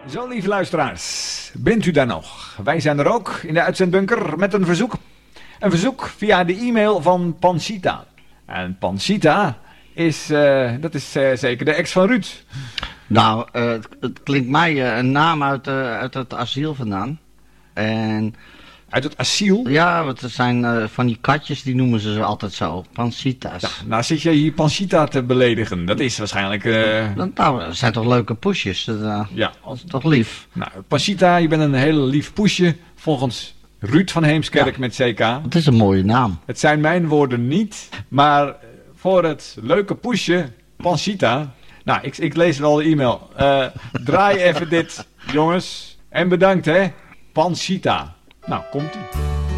Zo, lieve luisteraars, bent u daar nog? Wij zijn er ook in de uitzendbunker met een verzoek. Een verzoek via de e-mail van Pansita. En Pansita is, dat is zeker de ex van Ruud. Nou, het klinkt mij een naam uit het asiel vandaan. En... Uit het asiel? Ja, want er zijn van die katjes, die noemen ze altijd zo. Pansita's. Ja, nou zit je hier Pansita te beledigen. Dat is waarschijnlijk... Nou, dat zijn toch leuke poesjes. Ja. Dat is toch lief. Nou, Pansita, je bent een hele lief poesje. Volgens Ruud van Heemskerk met CK. Het is een mooie naam. Het zijn mijn woorden niet. Maar voor het leuke poesje, Pansita... Nou, ik lees wel de e-mail. Draai even dit, jongens. En bedankt, hè. Pansita. Nou, komt-ie.